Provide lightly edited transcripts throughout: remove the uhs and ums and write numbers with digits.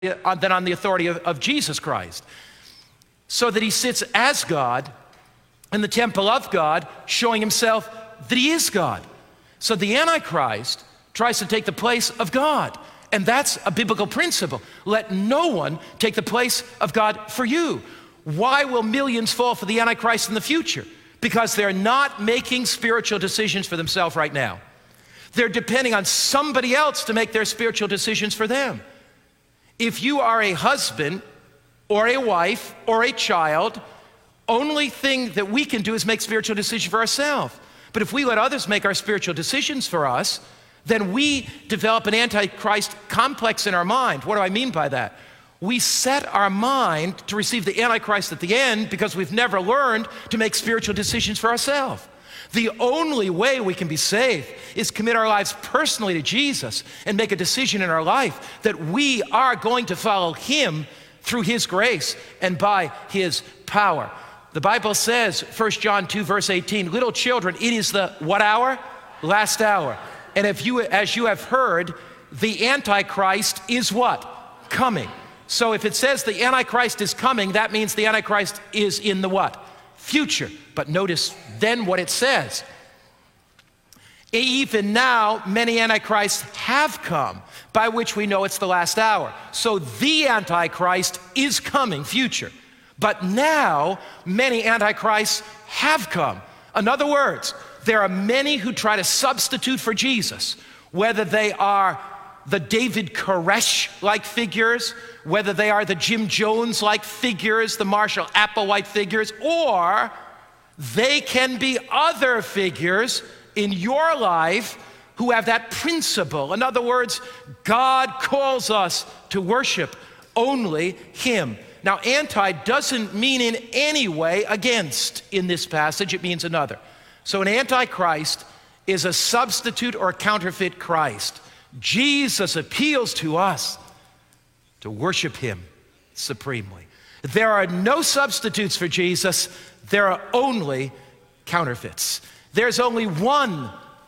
than on the authority of Jesus Christ. So that he sits as God in the temple of God, showing himself that he is God. So the Antichrist tries to take the place of God. And that's a biblical principle. Let no one take the place of God for you. Why will millions fall for the Antichrist in the future? Because they're not making spiritual decisions for themselves right now. They're depending on somebody else to make their spiritual decisions for them. If you are a husband or a wife or a child, only thing that we can do is make spiritual decisions for ourselves. But if we let others make our spiritual decisions for us, then we develop an Antichrist complex in our mind. What do I mean by that? We set our mind to receive the Antichrist at the end because we've never learned to make spiritual decisions for ourselves. The only way we can be saved is commit our lives personally to Jesus and make a decision in our life that we are going to follow him through his grace and by his power. The Bible says, 1 John 2, verse 18, little children, it is the what hour? Last hour. And as you have heard, the Antichrist is what? Coming. So if it says the Antichrist is coming, that means the Antichrist is in the what? Future. But notice then what it says. Even now, many Antichrists have come, by which we know it's the last hour. So the Antichrist is coming, future. But now, many Antichrists have come. In other words, there are many who try to substitute for Jesus, whether they are the David Koresh-like figures, whether they are the Jim Jones-like figures, the Marshall Applewhite figures, or they can be other figures in your life who have that principle. In other words, God calls us to worship only him. Now, anti doesn't mean in any way against in this passage, it means another. So an antichrist is a substitute or counterfeit Christ. Jesus appeals to us to worship him supremely. There are no substitutes for Jesus, there are only counterfeits. There's only one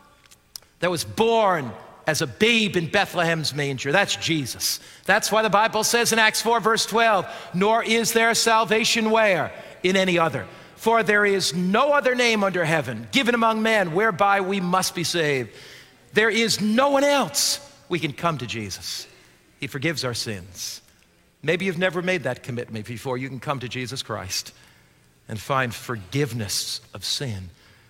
that was born as a babe in Bethlehem's manger. That's Jesus. That's why the Bible says in Acts 4, verse 12, nor is there salvation where? In any other. For there is no other name under heaven given among men whereby we must be saved. There is no one else we can come to Jesus. He forgives our sins. Maybe you've never made that commitment before. You can come to Jesus Christ and find forgiveness of sin.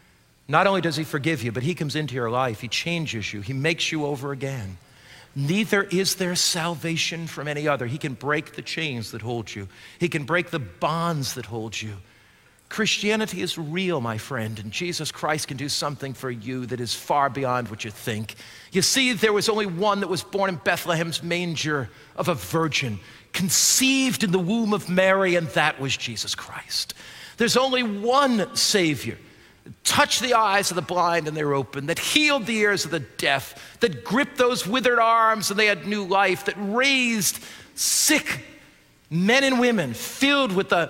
Not only does he forgive you, but he comes into your life. He changes you. He makes you over again. Neither is there salvation from any other. He can break the chains that hold you. He can break the bonds that hold you. Christianity is real, my friend, and Jesus Christ can do something for you that is far beyond what you think. You see, there was only one that was born in Bethlehem's manger of a virgin, conceived in the womb of Mary, and that was Jesus Christ. There's only one Savior that touched the eyes of the blind and they were open, that healed the ears of the deaf, that gripped those withered arms and they had new life, that raised sick men and women filled with the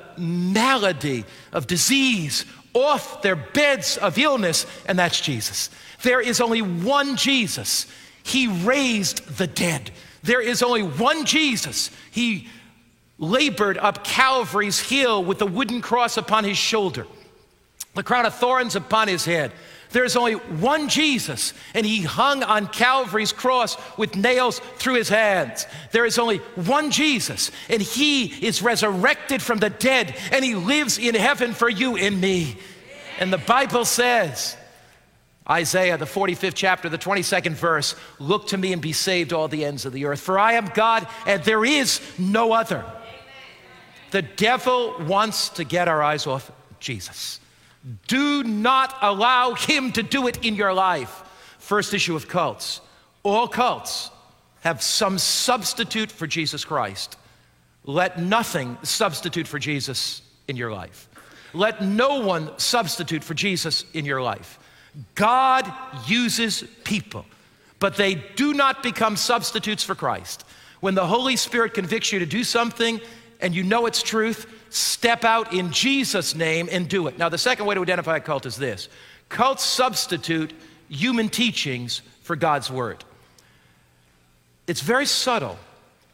malady of disease off their beds of illness, and that's Jesus. There is only one Jesus. He raised the dead. There is only one Jesus. He labored up Calvary's hill with the wooden cross upon his shoulder, the crown of thorns upon his head. There's only one Jesus, and he hung on Calvary's cross with nails through his hands. There is only one Jesus, and he is resurrected from the dead, and he lives in heaven for you and me. And the Bible says, Isaiah, the 45th chapter, the 22nd verse, look to me and be saved all the ends of the earth, for I am God and there is no other. The devil wants to get our eyes off Jesus. Do not allow him to do it in your life. First issue of cults. All cults have some substitute for Jesus Christ. Let nothing substitute for Jesus in your life. Let no one substitute for Jesus in your life. God uses people, but they do not become substitutes for Christ. When the Holy Spirit convicts you to do something and you know it's truth, step out in Jesus' name and do it. Now, the second way to identify a cult is this. Cults substitute human teachings for God's word. It's very subtle.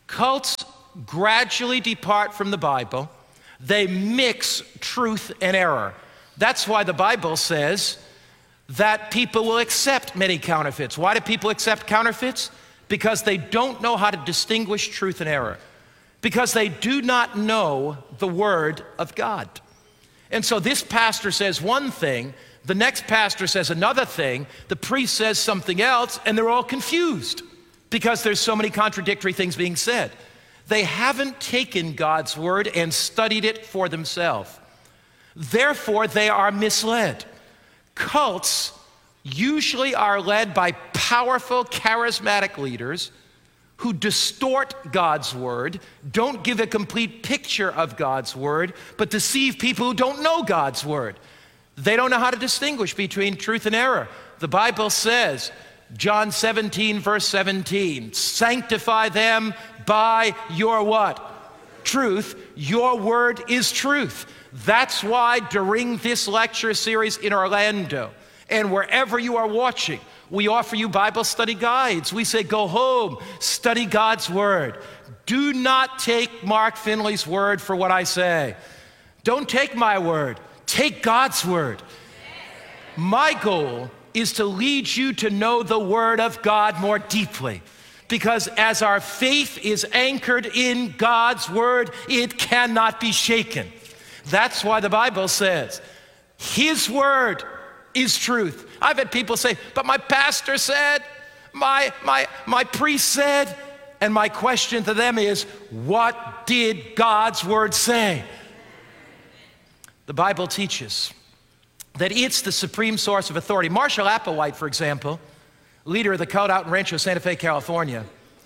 Cults gradually depart from the Bible. They mix truth and error. That's why the Bible says that people will accept many counterfeits. Why do people accept counterfeits? Because they don't know how to distinguish truth and error. Because they do not know the Word of God. And so this pastor says one thing, the next pastor says another thing, the priest says something else, and they're all confused because there's so many contradictory things being said. They haven't taken God's Word and studied it for themselves. Therefore, they are misled. Cults usually are led by powerful, charismatic leaders who distort God's Word, don't give a complete picture of God's Word, but deceive people who don't know God's Word. They don't know how to distinguish between truth and error. The Bible says, John 17, verse 17, sanctify them by your what? Truth. Your word is truth. That's why during this lecture series in Orlando, and wherever you are watching, we offer you Bible study guides. We say, go home, study God's Word. Do not take Mark Finley's word for what I say. Don't take my word. Take God's Word. My goal is to lead you to know the Word of God more deeply. Because as our faith is anchored in God's Word, it cannot be shaken. That's why the Bible says, His Word is truth. I've had people say, but my pastor said, my priest said, and my question to them is, what did God's Word say? The Bible teaches that it's the supreme source of authority. Marshall Applewhite, for example, leader of the cult out in Rancho Santa Fe, California,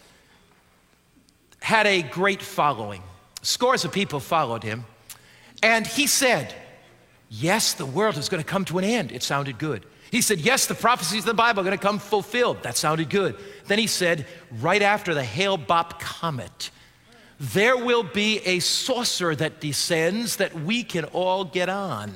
had a great following. Scores of people followed him. And he said, yes, the world is going to come to an end. It sounded good. He said, yes, the prophecies of the Bible are going to come fulfilled. That sounded good. Then he said, right after the Hale-Bopp comet, there will be a saucer that descends that we can all get on.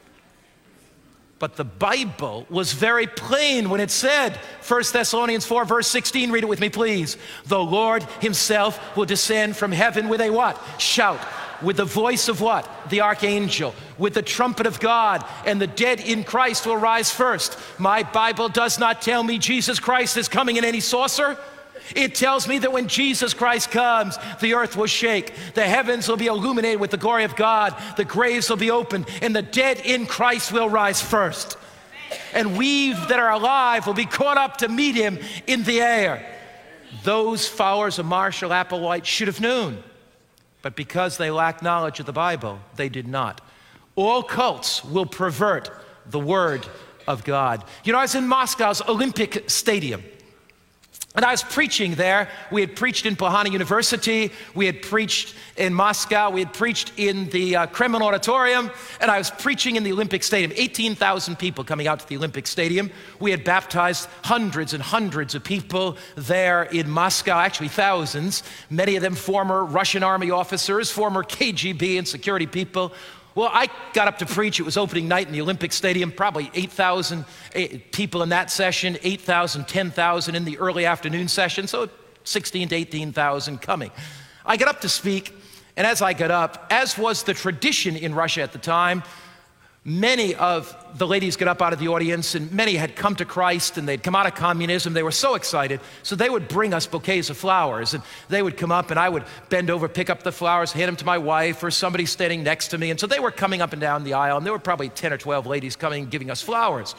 But the Bible was very plain when it said, 1 Thessalonians 4, verse 16, read it with me, please. The Lord himself will descend from heaven with a what? Shout. With the voice of what? The archangel. With the trumpet of God. And the dead in Christ will rise first. My Bible does not tell me Jesus Christ is coming in any saucer. It tells me that when Jesus Christ comes, the earth will shake. The heavens will be illuminated with the glory of God. The graves will be opened. And the dead in Christ will rise first. And we that are alive will be caught up to meet him in the air. Those followers of Marshall Applewhite should have known. But because they lacked knowledge of the Bible, they did not. All cults will pervert the Word of God. You know, I was in Moscow's Olympic Stadium. And I was preaching there. We had preached in Pohana University. We had preached in Moscow. We had preached in the Kremlin Auditorium. And I was preaching in the Olympic Stadium. 18,000 people coming out to the Olympic Stadium. We had baptized hundreds and hundreds of people there in Moscow, actually thousands. Many of them former Russian army officers, former KGB and security people. Well, I got up to preach. It was opening night in the Olympic Stadium, probably 8,000 people in that session, 8,000, 10,000 in the early afternoon session, so 16 to 18,000 coming. I got up to speak, and as I got up, as was the tradition in Russia at the time, many of the ladies got up out of the audience, and many had come to Christ, and they'd come out of communism. They were so excited, so they would bring us bouquets of flowers, and they would come up, and I would bend over, pick up the flowers, hand them to my wife, or somebody standing next to me, and so they were coming up and down the aisle, and there were probably 10 or 12 ladies coming, giving us flowers.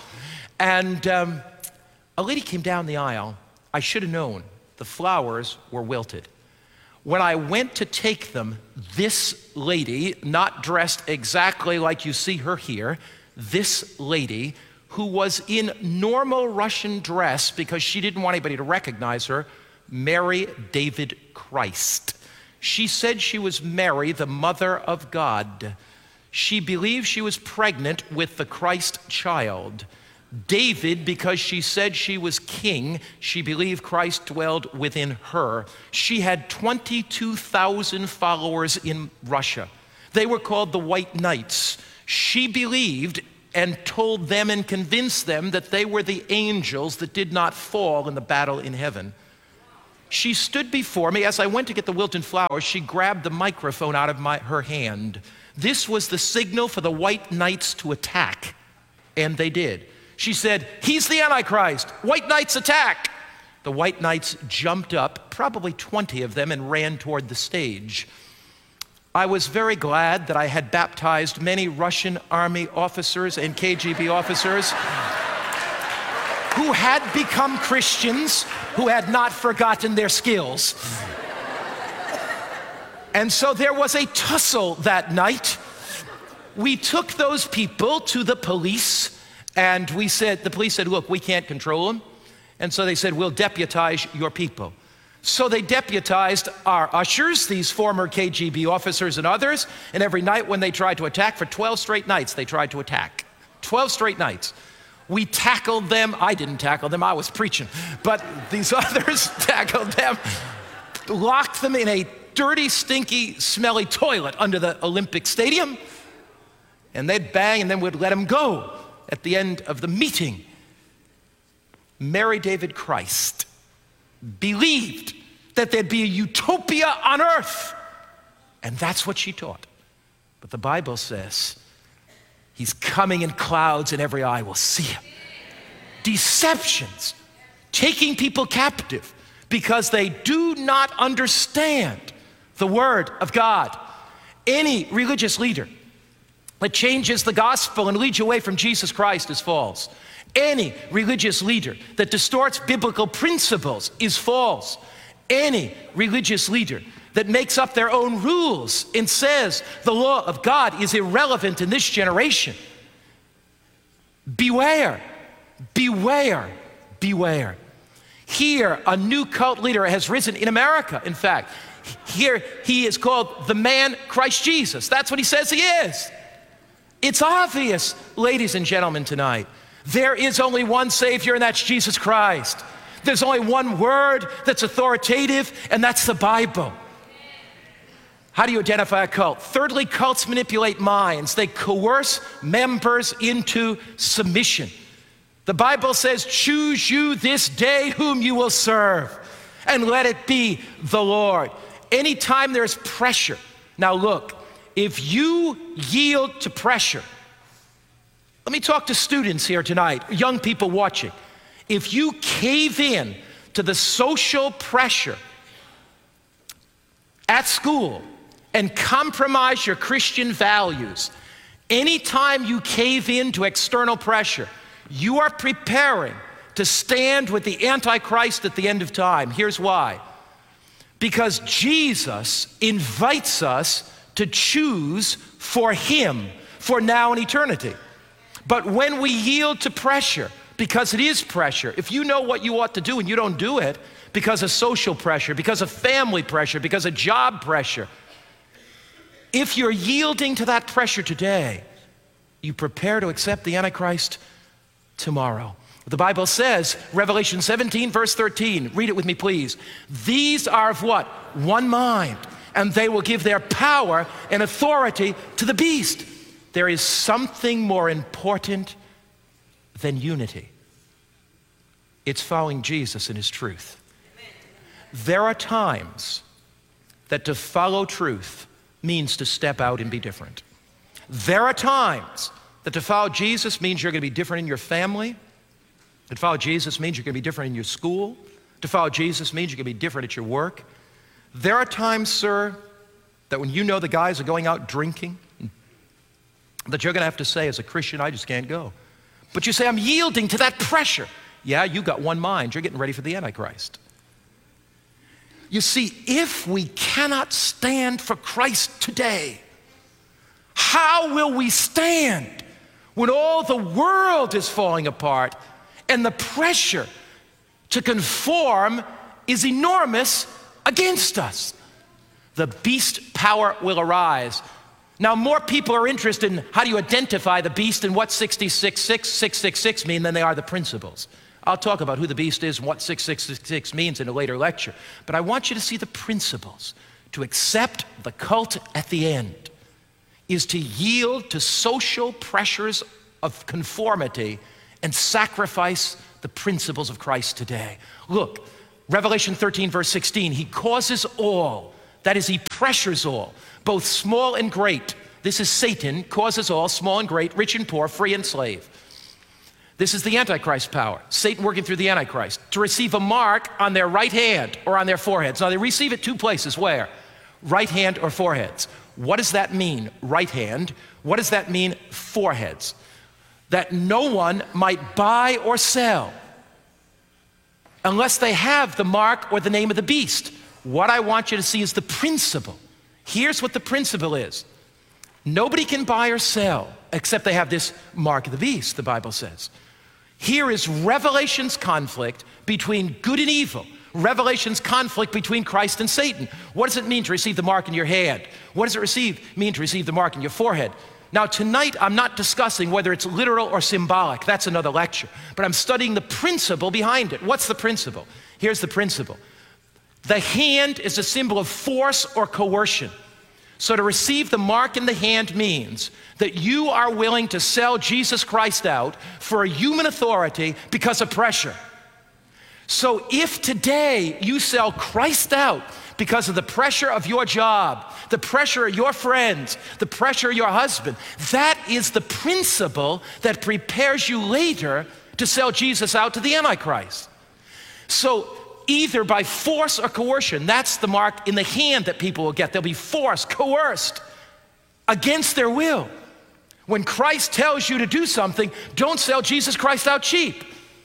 And a lady came down the aisle. I should have known the flowers were wilted. When I went to take them, this lady, not dressed exactly like you see her here, this lady, who was in normal Russian dress because she didn't want anybody to recognize her, Mary David Christ. She said she was Mary, the mother of God. She believed she was pregnant with the Christ child. David, because she said she was king, she believed Christ dwelled within her. She had 22,000 followers in Russia. They were called the White Knights. She believed and told them and convinced them that they were the angels that did not fall in the battle in heaven. She stood before me. As I went to get the wilted flowers, she grabbed the microphone out of her hand. This was the signal for the white knights to attack, and they did. She said, "He's the Antichrist. White knights attack." The white knights jumped up, probably 20 of them, and ran toward the stage. I was very glad that I had baptized many Russian army officers and KGB officers who had become Christians, who had not forgotten their skills. And so there was a tussle that night. We took those people to the police, and the police said, "Look, we can't control them." And so they said, "We'll deputize your people." So they deputized our ushers, these former KGB officers and others, and every night when they tried to attack, for 12 straight nights, they tried to attack. 12 straight nights. We tackled them. I didn't tackle them, I was preaching. But these others tackled them, locked them in a dirty, stinky, smelly toilet under the Olympic Stadium, and they'd bang, and then we'd let them go at the end of the meeting. Mary David Christ believed that there'd be a utopia on earth, and that's what she taught. But the Bible says he's coming in clouds and every eye will see him. Deceptions, taking people captive because they do not understand the Word of God. Any religious leader that changes the gospel and leads you away from Jesus Christ is false. Any religious leader that distorts biblical principles is false. Any religious leader that makes up their own rules and says the law of God is irrelevant in this generation, beware, beware, beware. Here, a new cult leader has risen in America, in fact. Here, he is called the man Christ Jesus. That's what he says he is. It's obvious, ladies and gentlemen, tonight. There is only one Savior, and that's Jesus Christ. There's only one word that's authoritative, and that's the Bible. How do you identify a cult? Thirdly, cults manipulate minds. They coerce members into submission. The Bible says, "Choose you this day whom you will serve, and let it be the Lord." Anytime there's pressure. Now look, if you yield to pressure, let me talk to students here tonight, young people watching. If you cave in to the social pressure at school and compromise your Christian values, anytime you cave in to external pressure, you are preparing to stand with the Antichrist at the end of time. Here's why. Because Jesus invites us to choose for Him for now and eternity. But when we yield to pressure, because it is pressure, if you know what you ought to do and you don't do it because of social pressure, because of family pressure, because of job pressure, if you're yielding to that pressure today, you prepare to accept the Antichrist tomorrow. The Bible says, Revelation 17, verse 13, read it with me, please. These are of what? One mind, and they will give their power and authority to the beast. There is something more important than unity. It's following Jesus and His truth. There are times that to follow truth means to step out and be different. There are times that to follow Jesus means you're going to be different in your family. To follow Jesus means you're going to be different in your school. To follow Jesus means you're going to be different at your work. There are times, sir, that when you know the guys are going out drinking, that you're going to have to say, as a Christian, I just can't go. But you say, I'm yielding to that pressure. Yeah, you got one mind. You're getting ready for the Antichrist. You see, if we cannot stand for Christ today, how will we stand when all the world is falling apart and the pressure to conform is enormous against us? The beast power will arise. Now, more people are interested in how do you identify the beast and what 666 mean than they are the principles. I'll talk about who the beast is and what 666 means in a later lecture. But I want you to see the principles. To accept the cult at the end is to yield to social pressures of conformity and sacrifice the principles of Christ today. Look, Revelation 13, verse 16, he causes all, that is, he pressures all, both small and great. This is Satan, causes all, small and great, rich and poor, free and slave. This is the Antichrist power, Satan working through the Antichrist, to receive a mark on their right hand or on their foreheads. Now, they receive it two places. Where? Right hand or foreheads. What does that mean, right hand? What does that mean, foreheads? That no one might buy or sell unless they have the mark or the name of the beast. What I want you to see is the principle. Here's what the principle is. Nobody can buy or sell except they have this mark of the beast, the Bible says. Here is Revelation's conflict between good and evil. Revelation's conflict between Christ and Satan. What does it mean to receive the mark in your hand? What does it mean to receive the mark in your forehead? Now, tonight, I'm not discussing whether it's literal or symbolic. That's another lecture. But I'm studying the principle behind it. What's the principle? Here's the principle. The hand is a symbol of force or coercion. So to receive the mark in the hand means that you are willing to sell Jesus Christ out for a human authority because of pressure. So if today you sell Christ out because of the pressure of your job, the pressure of your friends, the pressure of your husband, that is the principle that prepares you later to sell Jesus out to the Antichrist. So either by force or coercion, that's the mark in the hand that people will get. They'll be forced, coerced against their will. When Christ tells you to do something, don't sell Jesus Christ out cheap.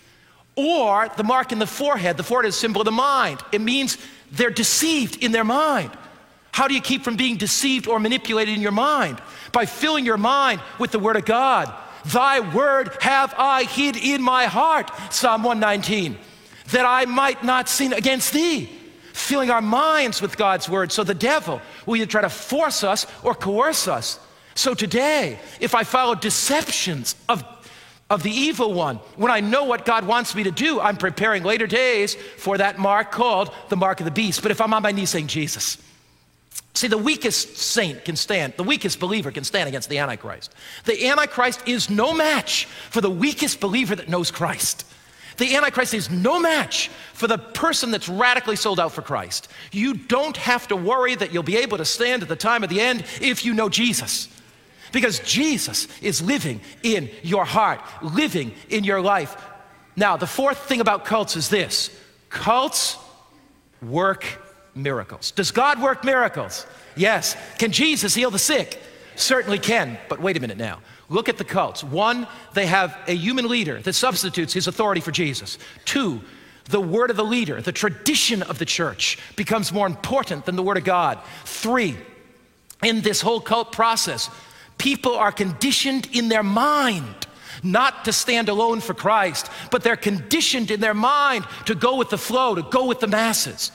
Or the mark in the forehead is a symbol of the mind. It means they're deceived in their mind. How do you keep from being deceived or manipulated in your mind? By filling your mind with the Word of God. Thy word have I hid in my heart, Psalm 119, that I might not sin against thee. Filling our minds with God's word. So the devil will either try to force us or coerce us. So today, if I follow deceptions of the evil one, when I know what God wants me to do, I'm preparing later days for that mark called the mark of the beast. But if I'm on my knees saying, Jesus, see, the weakest saint can stand, the weakest believer can stand against the Antichrist. The Antichrist is no match for the weakest believer that knows Christ. The Antichrist is no match for the person that's radically sold out for Christ. You don't have to worry that you'll be able to stand at the time of the end if you know Jesus. Because Jesus is living in your heart, living in your life. Now, the fourth thing about cults is this. Cults work miracles. Does God work miracles? Yes. Can Jesus heal the sick? Certainly can. But wait a minute now. Look at the cults. One, they have a human leader that substitutes his authority for Jesus. Two, the word of the leader, the tradition of the church becomes more important than the word of God. Three, in this whole cult process, people are conditioned in their mind not to stand alone for Christ, but they're conditioned in their mind to go with the flow, to go with the masses.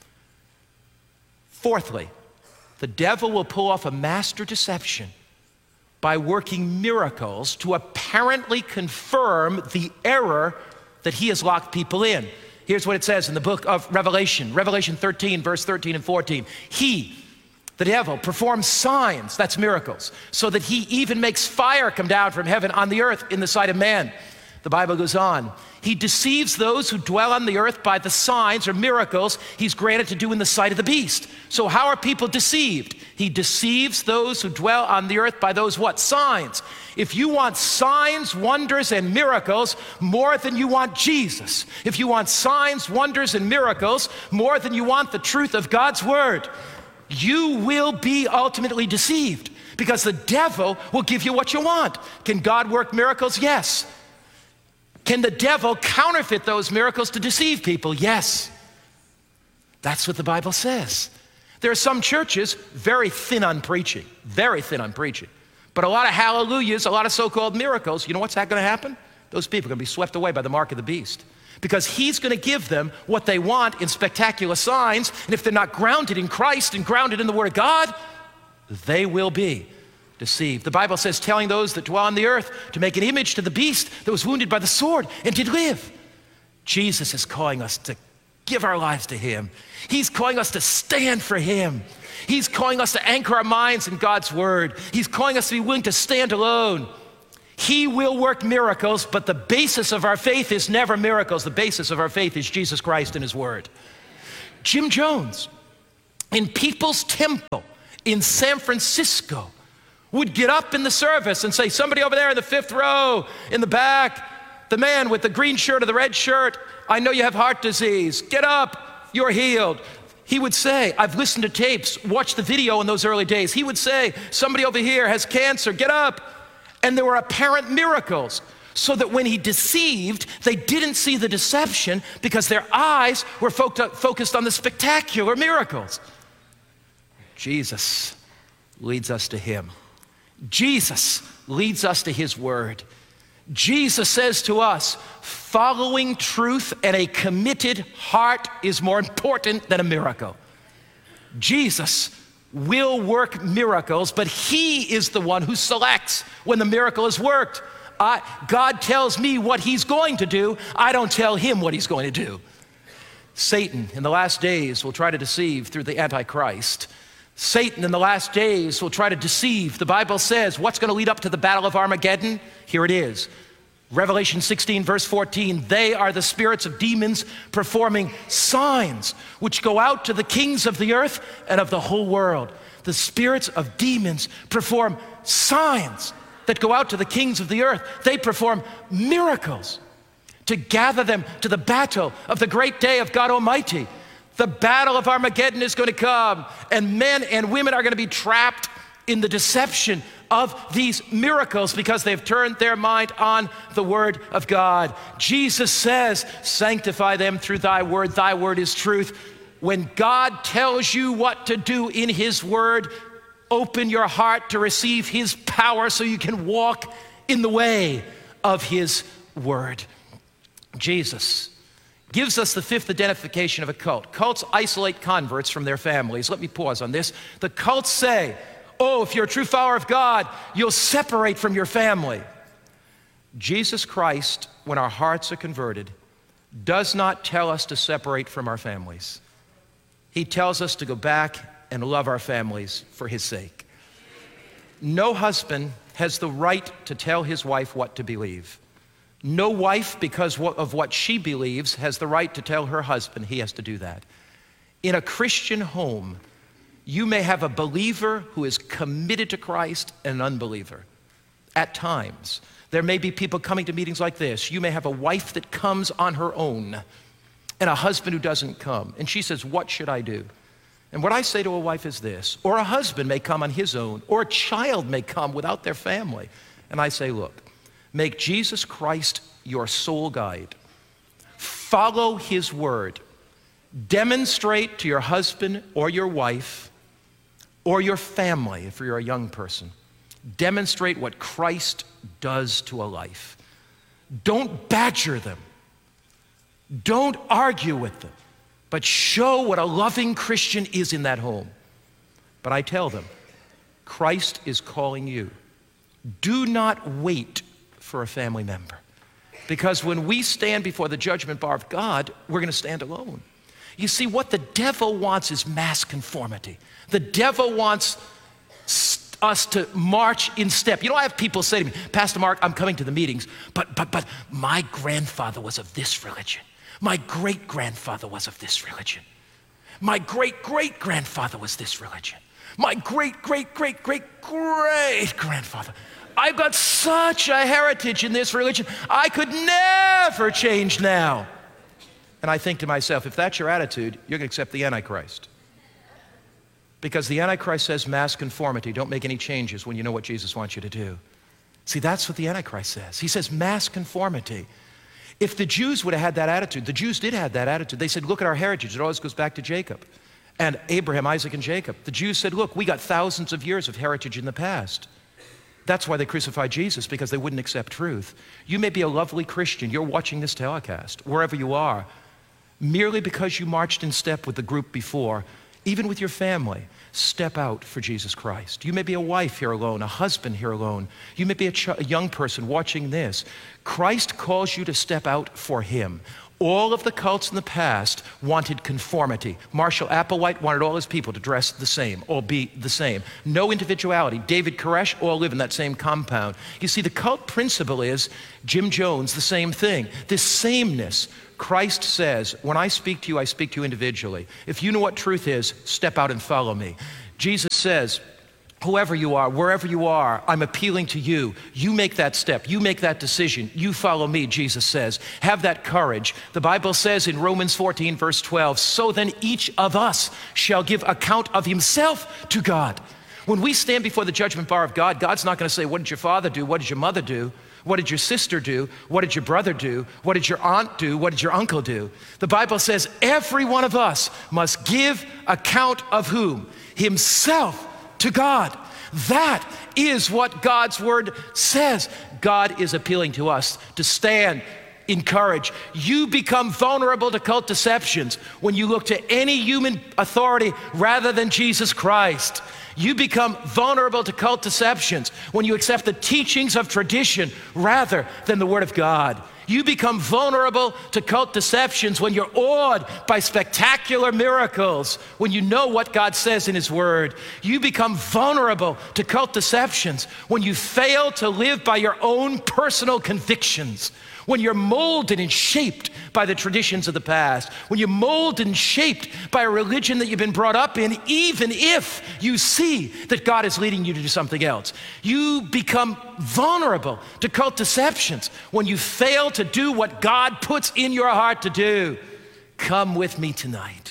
Fourthly, the devil will pull off a master deception by working miracles to apparently confirm the error that he has locked people in. Here's what it says in the book of Revelation, Revelation 13, verse 13 and 14. He, the devil, performs signs, that's miracles, so that he even makes fire come down from heaven on the earth in the sight of man. The Bible goes on. He deceives those who dwell on the earth by the signs or miracles he's granted to do in the sight of the beast. So how are people deceived? He deceives those who dwell on the earth by those what? Signs. If you want signs, wonders, and miracles more than you want Jesus, if you want signs, wonders, and miracles more than you want the truth of God's word, you will be ultimately deceived because the devil will give you what you want. Can God work miracles? Yes. Can the devil counterfeit those miracles to deceive people? Yes. That's what the Bible says. There are some churches very thin on preaching, but a lot of hallelujahs, a lot of so-called miracles. You know what's going to happen? Those people are going to be swept away by the mark of the beast because he's going to give them what they want in spectacular signs, and if they're not grounded in Christ and grounded in the Word of God, they will be deceived. The Bible says, telling those that dwell on the earth to make an image to the beast that was wounded by the sword and did live. Jesus is calling us to give our lives to him. He's calling us to stand for him. He's calling us to anchor our minds in God's word. He's calling us to be willing to stand alone. He will work miracles, but the basis of our faith is never miracles. The basis of our faith is Jesus Christ and his word. Jim Jones, in People's Temple in San Francisco, would get up in the service and say, somebody over there in the 5th row, in the back, the man with the green shirt or the red shirt, I know you have heart disease. Get up, you're healed. He would say, I've listened to tapes, watched the video in those early days. He would say, somebody over here has cancer, get up. And there were apparent miracles, so that when he deceived, they didn't see the deception because their eyes were focused on the spectacular miracles. Jesus leads us to him. Jesus leads us to his word. Jesus says to us, following truth and a committed heart is more important than a miracle. Jesus will work miracles, but he is the one who selects when the miracle is worked. God tells me what he's going to do. I don't tell him what he's going to do. Satan in the last days will try to deceive through the Antichrist. Satan in the last days will try to deceive. The Bible says, what's going to lead up to the battle of Armageddon? Here it is. Revelation 16, verse 14, they are the spirits of demons performing signs which go out to the kings of the earth and of the whole world. The spirits of demons perform signs that go out to the kings of the earth. They perform miracles to gather them to the battle of the great day of God Almighty. The battle of Armageddon is going to come, and men and women are going to be trapped in the deception of these miracles because they've turned their mind on the word of God. Jesus says, sanctify them through thy word is truth. When God tells you what to do in his word, open your heart to receive his power so you can walk in the way of his word. Jesus gives us the fifth identification of a cult. Cults isolate converts from their families. Let me pause on this. The cults say, oh, if you're a true follower of God, you'll separate from your family. Jesus Christ, when our hearts are converted, does not tell us to separate from our families. He tells us to go back and love our families for his sake. No husband has the right to tell his wife what to believe. No wife, because of what she believes, has the right to tell her husband he has to do that. In a Christian home, you may have a believer who is committed to Christ and an unbeliever. At times, there may be people coming to meetings like this. You may have a wife that comes on her own and a husband who doesn't come. And she says, what should I do? And what I say to a wife is this, or a husband may come on his own, or a child may come without their family. And I say, look, make Jesus Christ your sole guide. Follow his word. Demonstrate to your husband or your wife or your family, if you're a young person, demonstrate what Christ does to a life. Don't badger them. Don't argue with them, but show what a loving Christian is in that home. But I tell them, Christ is calling you. Do not wait for a family member, because when we stand before the judgment bar of God, we're going to stand alone. You see, what the devil wants is mass conformity. The devil wants us to march in step. You know, I have people say to me, Pastor Mark, I'm coming to the meetings, but my grandfather was of this religion. My great-grandfather was of this religion. My great-great-grandfather was this religion. My great-great-great-great-great-grandfather. I've got such a heritage in this religion. I could never change now. And I think to myself, if that's your attitude, you're going to accept the Antichrist. Because the Antichrist says mass conformity. Don't make any changes when you know what Jesus wants you to do. See, that's what the Antichrist says. He says mass conformity. If the Jews would have had that attitude, the Jews did have that attitude. They said, look at our heritage. It always goes back to Jacob. And Abraham, Isaac, and Jacob. The Jews said, look, we got thousands of years of heritage in the past. That's why they crucified Jesus, because they wouldn't accept truth. You may be a lovely Christian. You're watching this telecast, wherever you are. Merely because you marched in step with the group before, even with your family, step out for Jesus Christ. You may be a wife here alone, a husband here alone. You may be a young person watching this. Christ calls you to step out for him. All of the cults in the past wanted conformity. Marshall Applewhite wanted all his people to dress the same, all be the same. No individuality. David Koresh, all live in that same compound. You see, the cult principle is, Jim Jones, the same thing. This sameness. Christ says, when I speak to you individually. If you know what truth is, step out and follow me. Jesus says, whoever you are, wherever you are, I'm appealing to you. You make that step. You make that decision. You follow me, Jesus says. Have that courage. The Bible says in Romans 14, verse 12, so then each of us shall give account of himself to God. When we stand before the judgment bar of God, God's not going to say, what did your father do? What did your mother do? What did your sister do? What did your brother do? What did your aunt do? What did your uncle do? The Bible says every one of us must give account of whom? Himself to God. That is what God's word says. God is appealing to us to stand in courage. You become vulnerable to cult deceptions when you look to any human authority rather than Jesus Christ. You become vulnerable to cult deceptions when you accept the teachings of tradition rather than the Word of God. You become vulnerable to cult deceptions when you're awed by spectacular miracles, when you know what God says in His Word. You become vulnerable to cult deceptions when you fail to live by your own personal convictions, when you're molded and shaped by the traditions of the past, when you're molded and shaped by a religion that you've been brought up in, even if you see that God is leading you to do something else. You become vulnerable to cult deceptions when you fail to do what God puts in your heart to do. Come with me tonight.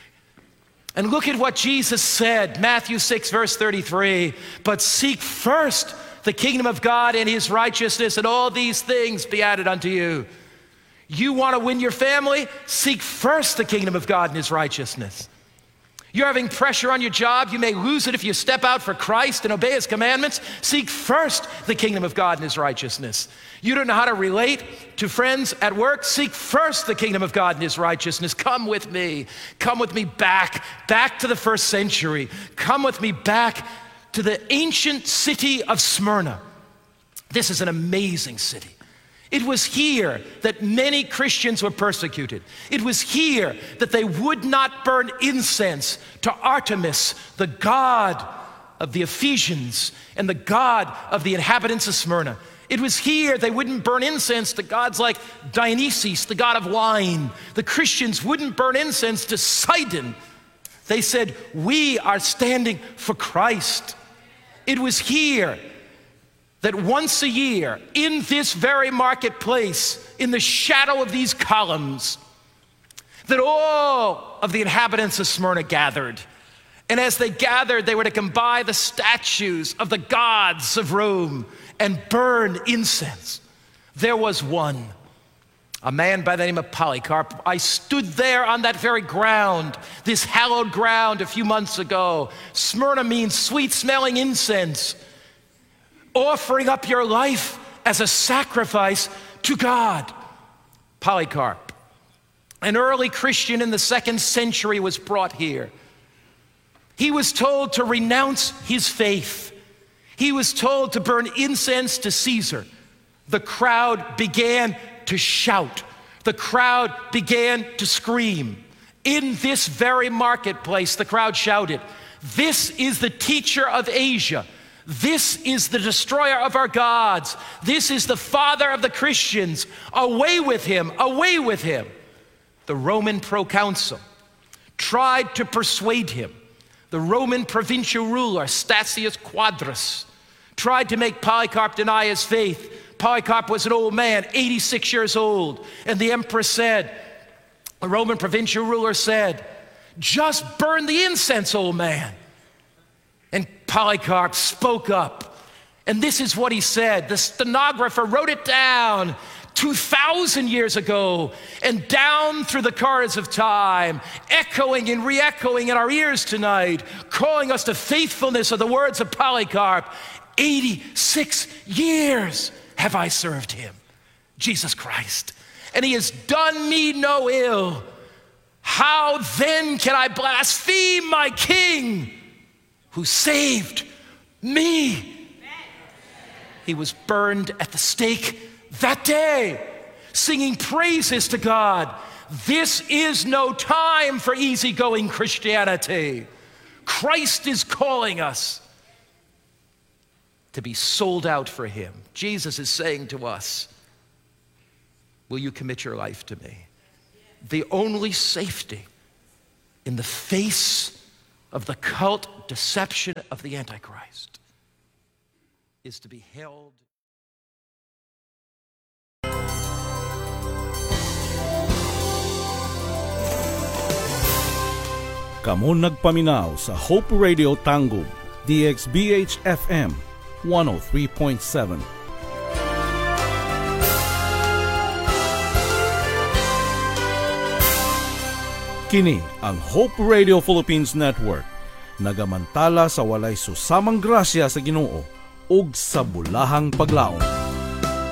And look at what Jesus said, Matthew 6, verse 33, but seek first the kingdom of God and His righteousness, and all these things be added unto you. You want to win your family? Seek first the kingdom of God and His righteousness. You're having pressure on your job. You may lose it if you step out for Christ and obey His commandments. Seek first the kingdom of God and His righteousness. You don't know how to relate to friends at work? Seek first the kingdom of God and His righteousness. Come with me. Come with me back to the first century. Come with me back to the ancient city of Smyrna. This is an amazing city. It was here that many Christians were persecuted. It was here that they would not burn incense to Artemis, the god of the Ephesians and the god of the inhabitants of Smyrna. It was here they wouldn't burn incense to gods like Dionysus, the god of wine. The Christians wouldn't burn incense to Sidon. They said, we are standing for Christ. It was here that once a year, in this very marketplace, in the shadow of these columns, that all of the inhabitants of Smyrna gathered. And as they gathered, they were to come by the statues of the gods of Rome and burn incense. There was one, a man by the name of Polycarp. I stood there on that very ground, this hallowed ground, a few months ago. Smyrna means sweet-smelling incense, offering up your life as a sacrifice to God. Polycarp, an early Christian in the 2nd century, was brought here. He was told to renounce his faith. He was told to burn incense to Caesar. The crowd began to shout. The crowd began to scream. In this very marketplace, the crowd shouted, "This is the teacher of Asia. This is the destroyer of our gods. This is the father of the Christians. Away with him, away with him." The Roman proconsul tried to persuade him. The Roman provincial ruler, Statius Quadras, tried to make Polycarp deny his faith. Polycarp was an old man, 86 years old. And the emperor said, the Roman provincial ruler said, "Just burn the incense, old man." And Polycarp spoke up. And this is what he said. The stenographer wrote it down 2,000 years ago, and down through the corridors of time, echoing and re-echoing in our ears tonight, calling us to faithfulness of the words of Polycarp. 86 years have I served him, Jesus Christ, and he has done me no ill. How then can I blaspheme my King who saved me? He was burned at the stake that day. singing praises to God. This is no time for easygoing Christianity. Christ is calling us to be sold out for him. Jesus is saying to us, will you commit your life to me? The only safety in the face of the cult deception of the Antichrist is to be held. Kamo nagpaminaw sa Hope Radio Tangub, DXBH FM 103.7. Kini ang Hope Radio Philippines Network, nagamantala sa walay susamang grasya sa Ginoo ug sa bulahang paglaom.